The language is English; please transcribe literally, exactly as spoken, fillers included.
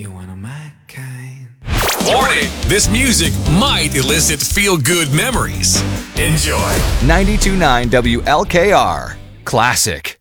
You one of my kind. Warning! This music might elicit feel-good memories. Enjoy. ninety-two point nine W L K R Classic.